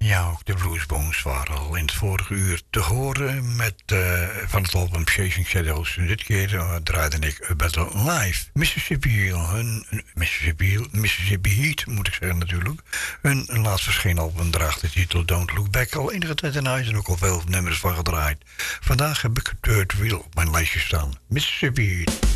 Ja, ook de Bluesbones waren al in het vorige uur te horen met van het album Chasing Shadows. En dit keer draaide ik A Battle Live. Mississippi Heat, moet ik zeggen natuurlijk. Hun laatst verschenen album draagt de titel Don't Look Back. Al enige tijd in huis en ook al veel nummers van gedraaid. Vandaag heb ik Third Wheel op mijn lijstje staan. Mississippi Heat.